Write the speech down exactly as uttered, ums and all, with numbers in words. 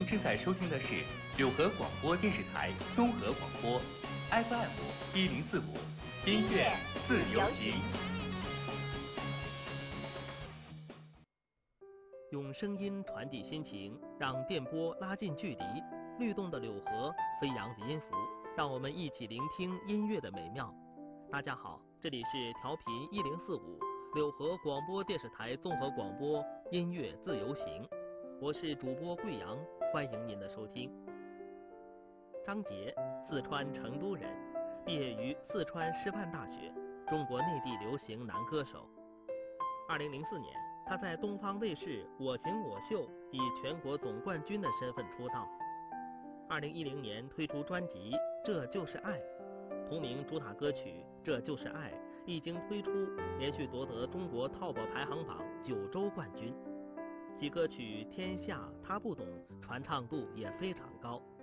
正在收听的是柳河广播电视台综合广播 F M 一零四五，音乐自由行。 用声音传递心情，让电波拉近距离，律动的柳河，飞扬的音符，让我们一起聆听音乐的美妙。大家好，这里是调频一零四五柳河广播电视台综合广播音乐自由行，我是主播贵阳，欢迎您的收听。张杰，四川成都人，毕业于四川师范大学，中国内地流行男歌手。二零零四年，他在东方卫视《我行我秀》以全国总冠军的身份出道。二零一零年推出专辑《这就是爱》，同名主打歌曲《这就是爱》一经推出，连续夺得中国 Top 排行榜九周冠军。其歌曲《天下》他不懂传唱度也非常高，